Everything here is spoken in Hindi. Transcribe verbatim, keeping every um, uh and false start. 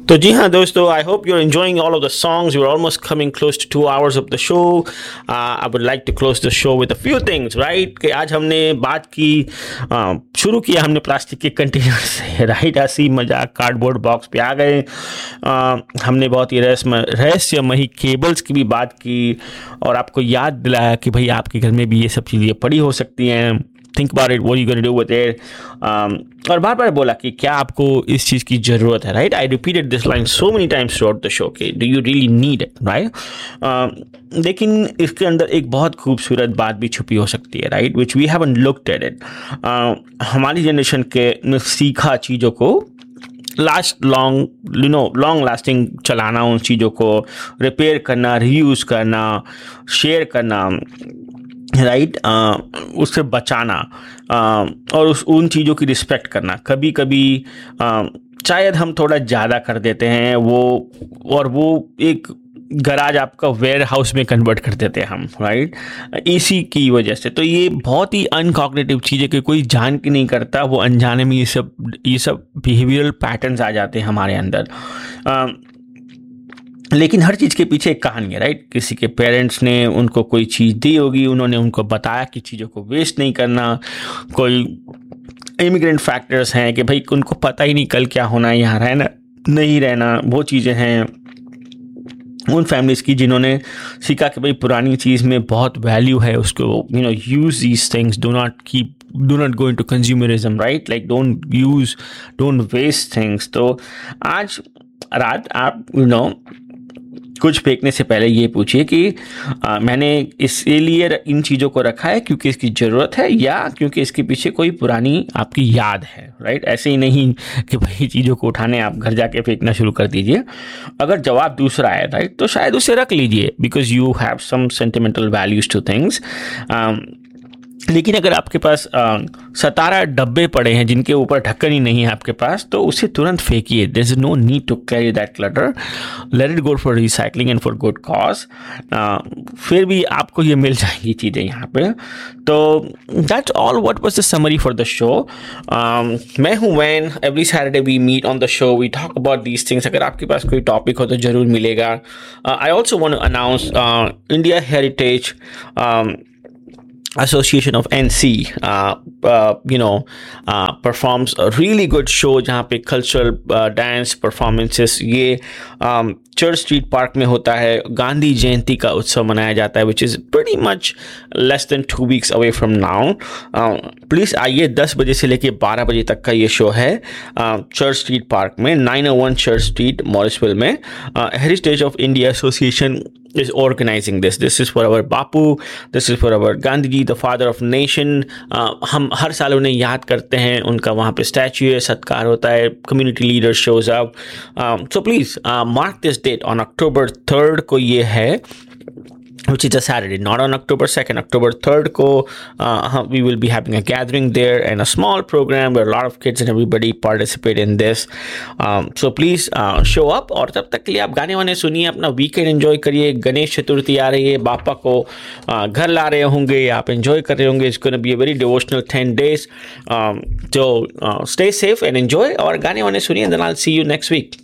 तो जी हाँ दोस्तों, I hope you are enjoying all of the songs. You are almost coming close to two hours of the show. I would like to close the show with a few things, right. कि आज हमने बात की, uh, शुरू किया हमने प्लास्टिक के कंटेनर से, राइट. हंसी मजाक कार्डबोर्ड बॉक्स पे आ गए. uh, हमने बहुत ही रहस्य रहस्यमयी केबल्स की भी बात की और आपको याद दिलाया कि भाई आपके घर में भी ये सब चीज़ें पड़ी हो सकती हैं. Think about it, what you gonna do with it. और बार बार बोला कि क्या आपको इस चीज़ की ज़रूरत है, right. I repeated this line so many times through out the show कि do you really need it, right. लेकिन इसके अंदर एक बहुत खूबसूरत बात भी छुपी हो सकती है, right, which we haven't looked at it. हमारी जनरेशन के ने सीखा चीज़ों को last long you know long lasting चलाना, उन चीज़ों को रिपेयर करना, रीयूज़ करना, शेयर करना, राइट. right? uh, उससे बचाना uh, और उस उन चीज़ों की रिस्पेक्ट करना. कभी कभी uh, शायद हम थोड़ा ज़्यादा कर देते हैं वो, और वो एक गराज आपका वेयर हाउस में कन्वर्ट कर देते हैं हम, राइट, इसी की वजह से. तो ये बहुत ही अनकॉग्निटिव चीज़ है कि कोई जान के नहीं करता, वो अनजाने में ये सब ये सब बिहेवियरल पैटर्न्स आ जाते हैं हमारे अंदर. uh, लेकिन हर चीज़ के पीछे एक कहानी है, राइट. किसी के पेरेंट्स ने उनको कोई चीज़ दी होगी, उन्होंने उनको बताया कि चीज़ों को वेस्ट नहीं करना. कोई इमिग्रेंट फैक्टर्स हैं कि भाई उनको पता ही नहीं कल क्या होना है, यहाँ रहना नहीं रहना. वो चीज़ें हैं उन फैमिलीज़ की जिन्होंने सीखा कि भाई पुरानी चीज़ में बहुत वैल्यू है, उसको you know use these things, do not keep do not go into consumerism, right. Like don't use don't waste things. तो आज रात आप यू नो कुछ फेंकने से पहले ये पूछिए कि आ, मैंने इसलिए इन चीज़ों को रखा है क्योंकि इसकी ज़रूरत है या क्योंकि इसके पीछे कोई पुरानी आपकी याद है, राइट. ऐसे ही नहीं कि भाई चीज़ों को उठाने आप घर जाके फेंकना शुरू कर दीजिए. अगर जवाब दूसरा है, राइट, तो शायद उसे रख लीजिए because you have some sentimental values two things. लेकिन अगर आपके पास सतारह डब्बे पड़े हैं जिनके ऊपर ढक्कन ही नहीं है आपके पास, तो उसे तुरंत फेंकिए. There is no need to carry that clutter. Let it go for recycling and for good cause. फिर भी आपको ये मिल जाएंगी चीज़ें यहाँ पे. तो that's all what was the summary for the show. मैं हूँ van. Every Saturday we meet on the show, we talk about these things. अगर आपके पास कोई टॉपिक हो तो ज़रूर मिलेगा. I also want to announce India heritage Association of N C uh, uh, you know uh, performs a really good show जहाँ पे cultural uh, dance performances ये चर्च स्ट्रीट पार्क में होता है. गांधी जयंती का उत्सव मनाया जाता है which is pretty much less than two weeks away from now. Please आइए. दस बजे से लेके बारह बजे तक का ये शो है चर्च स्ट्रीट पार्क में, नाइन ओ वन चर्च स्ट्रीट मॉरिसविल में. Heritage of India association is organizing this. This is for our Bapu. This is for our Gandhi ji, the father of nation. uh, हम हर साल उन्हें याद करते हैं. उनका वहाँ पे स्टैचू है, सत्कार होता है, community leader shows up. So please mark this date on October third को ये है, which is a Saturday, not on October second. October third ko uh, we will be having a gathering there and a small program where a lot of kids and everybody participate in this. Um, so please uh, show up. और तब तक के लिए आप गाने वाने सुनिए, अपना वीकेंड एंजॉय करिए. गणेश चतुर्थी आ रही है, बापा को uh, घर ला रहे होंगे, आप एंजॉय कर रहे होंगे. It's going to be a very devotional ten days. Um, so uh, stay safe and enjoy. और गाने वाने सुनिए, and then I'll see you next week.